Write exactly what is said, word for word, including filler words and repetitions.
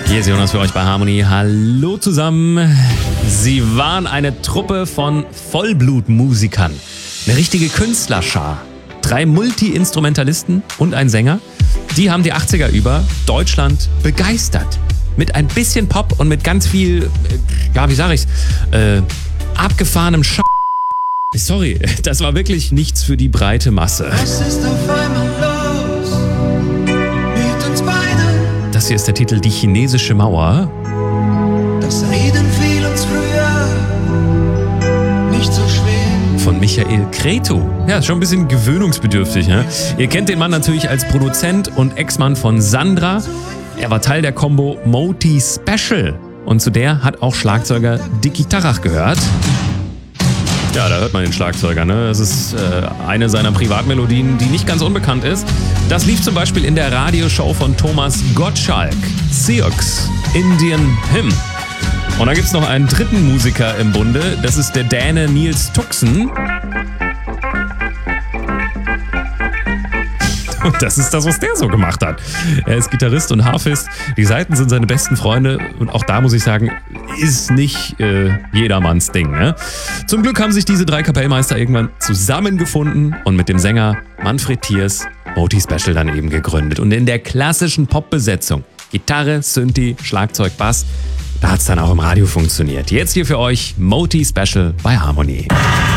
Hier ist Jonas für euch bei Harmony. Hallo zusammen. Sie waren eine Truppe von Vollblutmusikern. Eine richtige Künstlerschar. Drei Multi-Instrumentalisten und ein Sänger. Die haben die achtziger über Deutschland begeistert. Mit ein bisschen Pop und mit ganz viel, ja, wie sag ich's, äh, abgefahrenem Sch... Sorry, das war wirklich nichts für die breite Masse. Was ist auf einmal los mit uns beiden? Das hier ist der Titel Die chinesische Mauer. Das Reden fiel uns früher nicht so schwer. Von Michael Cretu. Ja, ist schon ein bisschen gewöhnungsbedürftig, ne? Ihr kennt den Mann natürlich als Produzent und Ex-Mann von Sandra. Er war Teil der Combo Moti Special. Und zu der hat auch Schlagzeuger Dicky Tarach gehört. Ja, da hört man den Schlagzeuger, ne? Das ist äh, eine seiner Privatmelodien, die nicht ganz unbekannt ist. Das lief zum Beispiel in der Radioshow von Thomas Gottschalk, Sioux, Indian Hymn. Und dann gibt's noch einen dritten Musiker im Bunde, das ist der Däne Niels Tuxen. Und das ist das, was der so gemacht hat. Er ist Gitarrist und Harfist. Die Saiten sind seine besten Freunde. Und auch da muss ich sagen, ist nicht äh, jedermanns Ding. Ne? Zum Glück haben sich diese drei Kapellmeister irgendwann zusammengefunden und mit dem Sänger Manfred Thiers Moti Special dann eben gegründet. Und in der klassischen Pop-Besetzung, Gitarre, Synthi, Schlagzeug, Bass, da hat's dann auch im Radio funktioniert. Jetzt hier für euch Moti Special bei Harmony.